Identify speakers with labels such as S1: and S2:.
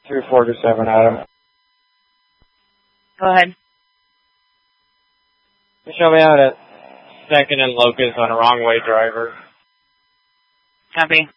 S1: 247, Adam.
S2: Go ahead.
S1: Show me out at 2nd and Locust on a wrong-way driver.
S2: Copy.